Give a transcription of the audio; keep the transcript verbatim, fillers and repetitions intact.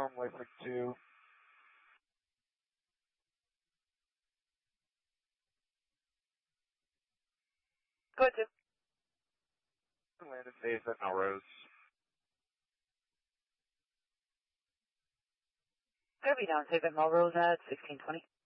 runway for two. Go ahead, two. Land at base at Melrose. Gonna be down safe at Melrose at sixteen twenty.